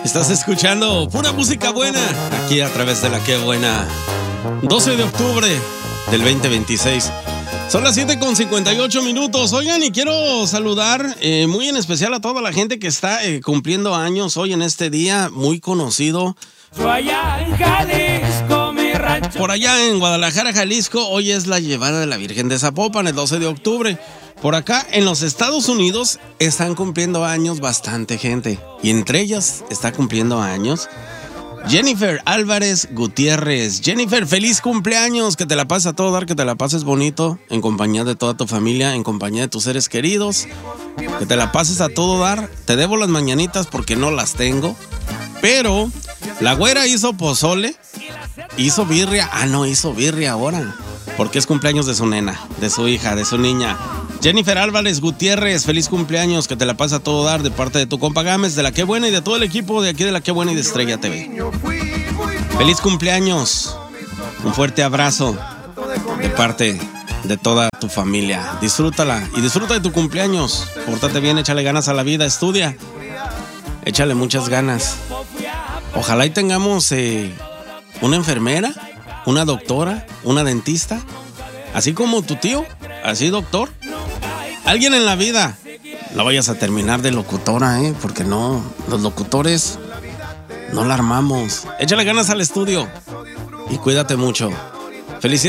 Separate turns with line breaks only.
Estás escuchando pura música buena aquí a través de La Qué Buena. 12 de octubre del 2026. Son las 7:58. Oigan, y quiero saludar muy en especial a toda la gente que está cumpliendo años hoy en este día muy conocido. Por allá en Guadalajara, Jalisco, hoy es la llevada de la Virgen de Zapopan, el 12 de octubre. Por acá, en los Estados Unidos, están cumpliendo años bastante gente. Y entre ellas está cumpliendo años Jennifer Álvarez Gutiérrez. Jennifer, feliz cumpleaños, que te la pases a todo dar, que te la pases bonito, en compañía de toda tu familia, en compañía de tus seres queridos, que te la pases a todo dar. Te debo las mañanitas porque no las tengo, pero la güera hizo pozole, hizo birria, hizo birria ahora, porque es cumpleaños de su nena, de su hija, de su niña. Jennifer Álvarez Gutiérrez, feliz cumpleaños, que te la pases a todo dar de parte de tu compa Gámez, de La Qué Buena y de todo el equipo de aquí de La Qué Buena y de Estrella TV. Feliz cumpleaños, un fuerte abrazo de parte de toda tu familia. Disfrútala y disfruta de tu cumpleaños. Pórtate bien, échale ganas a la vida, estudia, échale muchas ganas. Ojalá y tengamos una enfermera, una doctora, una dentista, así como tu tío, así doctor. Alguien en la vida. No vayas a terminar de locutora, porque no, los locutores no la armamos. Échale ganas al estudio y cuídate mucho. Felicidades.